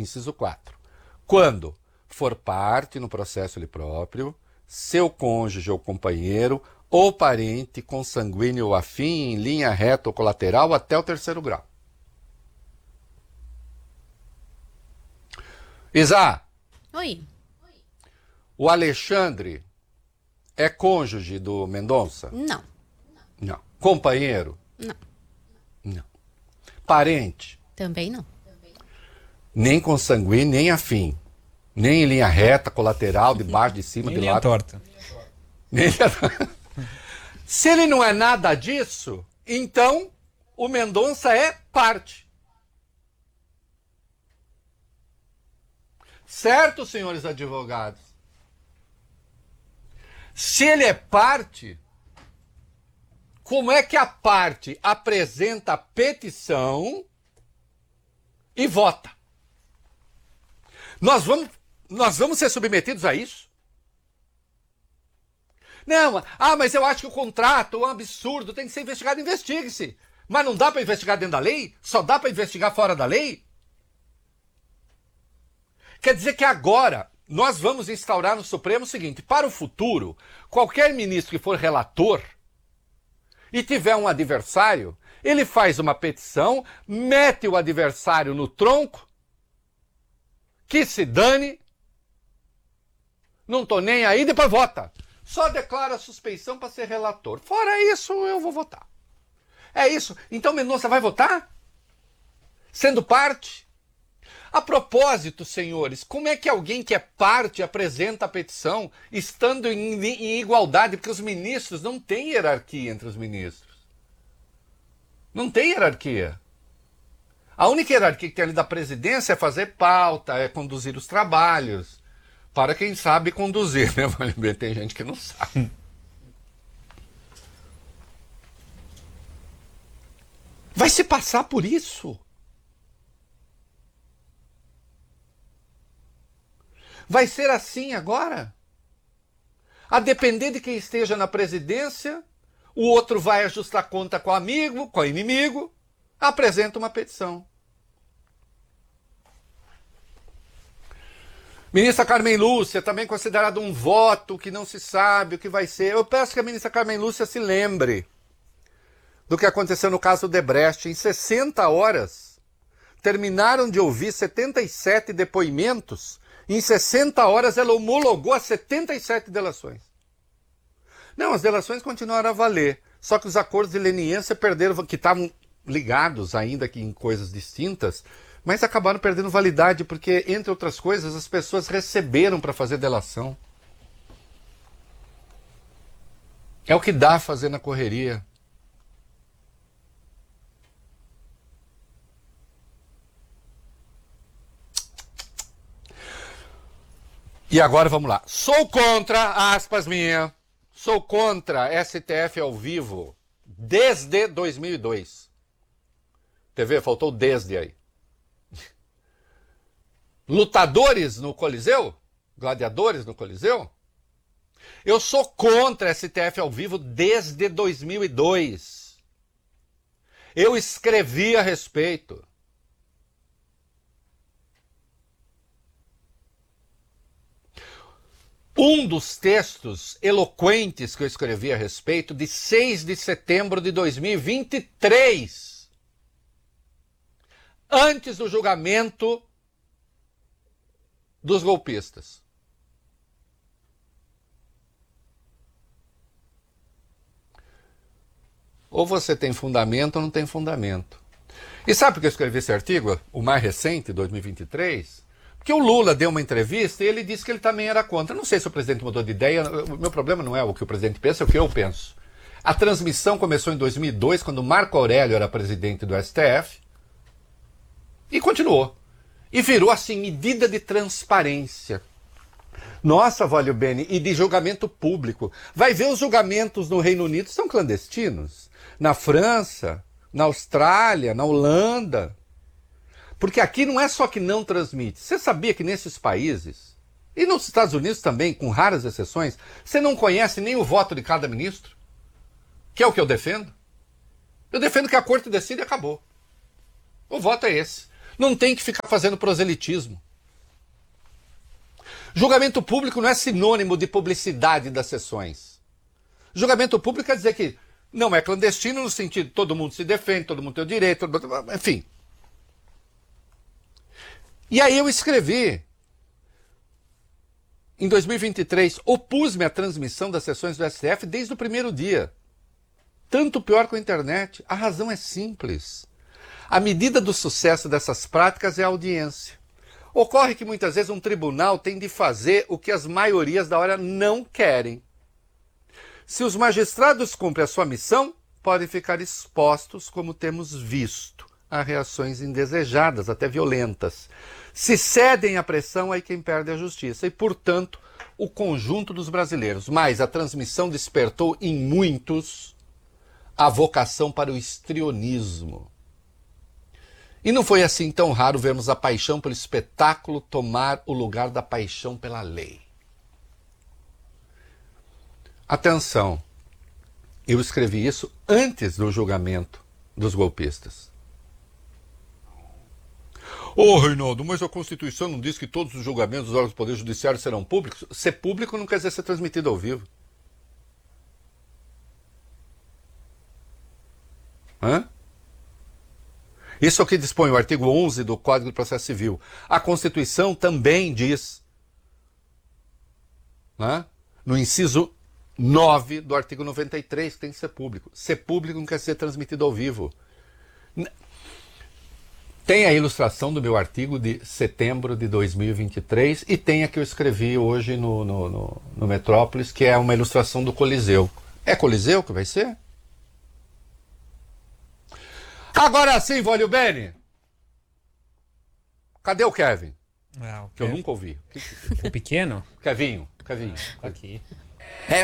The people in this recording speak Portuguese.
inciso 4. Quando for parte no processo ele próprio, seu cônjuge ou companheiro, ou parente consanguíneo ou afim, em linha reta ou colateral, até o 3º grau. Isa. Oi. O Alexandre é cônjuge do Mendonça? Não. Não. Companheiro? Não. Não. Parente? Também não. Nem consanguíneo, nem afim. Nem em linha reta, colateral, de baixo, de cima, Nem de linha lado. torta. Se ele não é nada disso, então o Mendonça é parte. Certo, senhores advogados? Se ele é parte, como é que a parte apresenta a petição e vota? Nós vamos ser submetidos a isso? Não, mas eu acho que o contrato é um absurdo, tem que ser investigado, investigue-se. Mas não dá para investigar dentro da lei? Só dá para investigar fora da lei? Quer dizer que agora nós vamos instaurar no Supremo o seguinte: para o futuro, qualquer ministro que for relator e tiver um adversário, ele faz uma petição, mete o adversário no tronco, que se dane, não tô nem aí, depois vota. Só declara a suspeição para ser relator. Fora isso, eu vou votar. É isso. Então Mendonça vai votar? Sendo parte? A propósito, senhores, como é que alguém que é parte apresenta a petição estando em igualdade? Porque os ministros não têm hierarquia entre os ministros. Não tem hierarquia. A única hierarquia que tem ali da presidência é fazer pauta, é conduzir os trabalhos. Para quem sabe conduzir, né? Tem gente que não sabe. Vai se passar por isso. Vai ser assim agora? A depender de quem esteja na presidência, o outro vai ajustar conta com o amigo, com o inimigo, apresenta uma petição. Ministra Carmen Lúcia, também considerado um voto que não se sabe o que vai ser. Eu peço que a ministra Carmen Lúcia se lembre do que aconteceu no caso Odebrecht. Em 60 horas, terminaram de ouvir 77 depoimentos. Em 60 horas, ela homologou as 77 delações. Não, as delações continuaram a valer. Só que os acordos de leniência perderam, que estavam ligados ainda aqui em coisas distintas, mas acabaram perdendo validade, porque, entre outras coisas, as pessoas receberam para fazer delação. É o que dá fazer na correria. E agora vamos lá. Sou contra, aspas minha, sou contra STF ao vivo desde 2002. TV, faltou desde aí. Lutadores no Coliseu? Gladiadores no Coliseu? Eu sou contra STF ao vivo desde 2002. Eu escrevi a respeito. Um dos textos eloquentes que eu escrevi a respeito, de 6 de setembro de 2023, antes do julgamento dos golpistas. Ou você tem fundamento ou não tem fundamento. E sabe por que eu escrevi esse artigo, o mais recente, 2023? Porque o Lula deu uma entrevista e ele disse que ele também era contra. Eu não sei se o presidente mudou de ideia, o meu problema não é o que o presidente pensa, é o que eu penso. A transmissão começou em 2002, quando Marco Aurélio era presidente do STF, e continuou. E virou, assim, medida de transparência. Nossa, Valio Bene, e de julgamento público. Vai ver os julgamentos no Reino Unido são clandestinos. Na França, na Austrália, na Holanda. Porque aqui não é só que não transmite. Você sabia que nesses países, e nos Estados Unidos também, com raras exceções, você não conhece nem o voto de cada ministro? Que é o que eu defendo. Eu defendo que a corte decide e acabou. O voto é esse. Não tem que ficar fazendo proselitismo. Julgamento público não é sinônimo de publicidade das sessões. Julgamento público quer dizer que não é clandestino no sentido de todo mundo se defende, todo mundo tem o direito, enfim. E aí eu escrevi, em 2023, opus-me à transmissão das sessões do STF desde o primeiro dia. Tanto pior com a internet. A razão é simples. A medida do sucesso dessas práticas é a audiência. Ocorre que muitas vezes um tribunal tem de fazer o que as maiorias da hora não querem. Se os magistrados cumprem a sua missão, podem ficar expostos, como temos visto, a reações indesejadas, até violentas. Se cedem à pressão, aí quem perde é a justiça. E, portanto, o conjunto dos brasileiros. Mas a transmissão despertou em muitos a vocação para o histrionismo. E não foi assim tão raro vermos a paixão pelo espetáculo tomar o lugar da paixão pela lei. Atenção, eu escrevi isso antes do julgamento dos golpistas. Reinaldo, mas a Constituição não diz que todos os julgamentos dos órgãos do Poder Judiciário serão públicos? Ser público não quer dizer ser transmitido ao vivo. Isso é o que dispõe o artigo 11 do Código de Processo Civil. A Constituição também diz, no inciso 9 do artigo 93, que tem que ser público. Ser público não quer ser transmitido ao vivo. Tem a ilustração do meu artigo de setembro de 2023 e tem a que eu escrevi hoje no Metrópolis, que é uma ilustração do Coliseu. É Coliseu que vai ser? Agora sim, Vólio Bene. Cadê o Kevin? Ah, que eu nunca ouvi. O pequeno? Kevinho. Aqui.